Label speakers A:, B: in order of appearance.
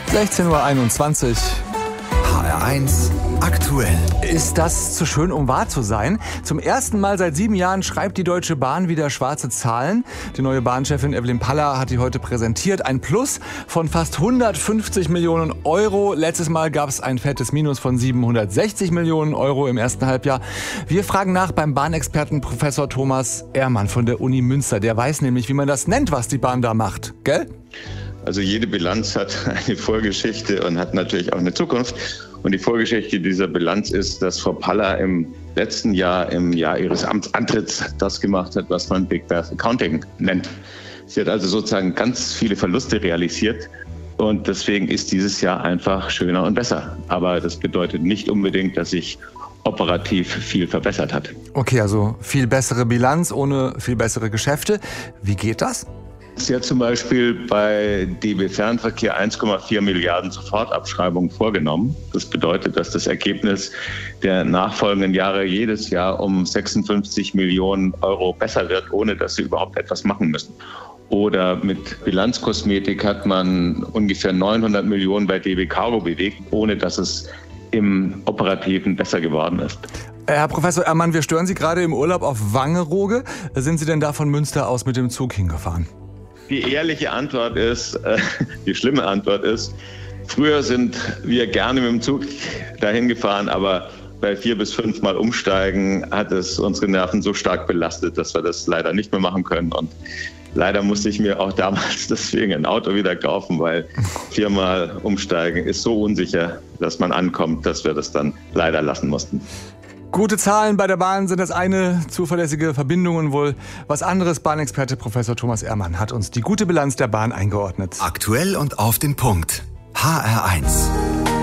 A: 16:21 Uhr.
B: HR1 aktuell.
A: Ist das zu schön, um wahr zu sein? Zum ersten Mal seit 7 Jahren schreibt die Deutsche Bahn wieder schwarze Zahlen. Die neue Bahnchefin Evelyn Paller hat die heute präsentiert. Ein Plus von fast 150 Millionen Euro. Letztes Mal gab es ein fettes Minus von 760 Millionen Euro im ersten Halbjahr. Wir fragen nach beim Bahnexperten Professor Thomas Ehrmann von der Uni Münster. Der weiß nämlich, wie man das nennt, was die Bahn da macht. Gell?
C: Also jede Bilanz hat eine Vorgeschichte und hat natürlich auch eine Zukunft. Und die Vorgeschichte dieser Bilanz ist, dass Frau Paller im letzten Jahr, im Jahr ihres Amtsantritts, das gemacht hat, was man Big Bad Accounting nennt. Sie hat also sozusagen ganz viele Verluste realisiert. Und deswegen ist dieses Jahr einfach schöner und besser. Aber das bedeutet nicht unbedingt, dass sich operativ viel verbessert hat.
A: Okay, also viel bessere Bilanz ohne viel bessere Geschäfte. Wie geht das?
C: Sie hat zum Beispiel bei DB Fernverkehr 1,4 Milliarden Sofortabschreibungen vorgenommen. Das bedeutet, dass das Ergebnis der nachfolgenden Jahre jedes Jahr um 56 Millionen Euro besser wird, ohne dass sie überhaupt etwas machen müssen. Oder mit Bilanzkosmetik hat man ungefähr 900 Millionen bei DB Cargo bewegt, ohne dass es im Operativen besser geworden ist.
A: Herr Professor Ehrmann, wir stören Sie gerade im Urlaub auf Wangerooge. Sind Sie denn da von Münster aus mit dem Zug hingefahren?
C: Die ehrliche Antwort ist, die schlimme Antwort ist, früher sind wir gerne mit dem Zug dahin gefahren, aber bei 4 bis 5 Mal umsteigen hat es unsere Nerven so stark belastet, dass wir das leider nicht mehr machen können. Und leider musste ich mir auch damals deswegen ein Auto wieder kaufen, weil 4 Mal umsteigen ist so unsicher, dass man ankommt, dass wir das dann leider lassen mussten.
A: Gute Zahlen bei der Bahn sind das eine, zuverlässige Verbindungen wohl was anderes. Bahnexperte Professor Thomas Ehrmann hat uns die gute Bilanz der Bahn eingeordnet.
B: Aktuell und auf den Punkt. HR1.